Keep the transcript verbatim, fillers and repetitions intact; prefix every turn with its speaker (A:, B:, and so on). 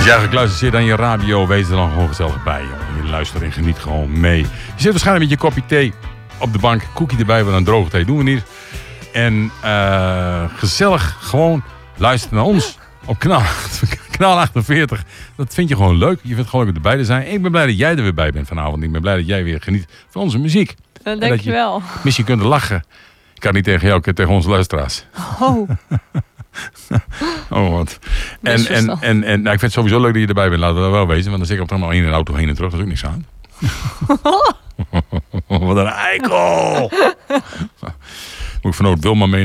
A: Als jij gekluisterd zit aan je radio, wees er dan gewoon gezellig bij. Joh. Je luistert en geniet gewoon mee. Je zit waarschijnlijk met je kopje thee op de bank, koekje erbij, want een droge thee doen we niet. En uh, gezellig gewoon luisteren naar ons op kanaal, kanaal achtenveertig. Dat vind je gewoon leuk. Je vindt het gewoon leuk om erbij te zijn. En ik ben blij dat jij er weer bij bent vanavond. Ik ben blij dat jij weer geniet van onze muziek.
B: Dat denk je wel.
A: Misschien kunt lachen. Ik kan niet tegen jou, ik kan tegen onze luisteraars.
B: Oh.
A: Oh, wat. En, en, en, en nou, ik vind het sowieso leuk dat je erbij bent. Laten we dat wel wezen. Want dan zit ik op allemaal in een auto heen en terug. Dat is ook niks aan. Wat een eikel. Moet ik van Wilma mee